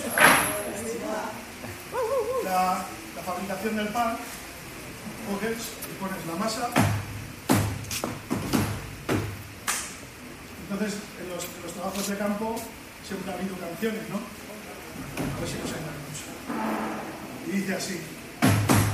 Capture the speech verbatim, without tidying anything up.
La, la fabricación del pan, coges y pones la masa. Entonces, en los, en los trabajos de campo siempre ha habido canciones, ¿no? A ver si nos engañamos. Y dice así.